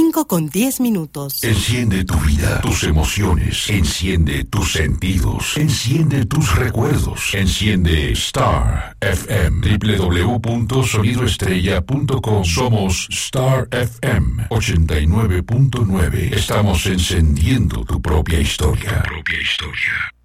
5:10. Enciende tu vida, tus emociones, enciende tus sentidos, enciende tus recuerdos, enciende Star FM, www.sonidoestrella.com. Somos Star FM 89.9. Estamos encendiendo tu propia historia.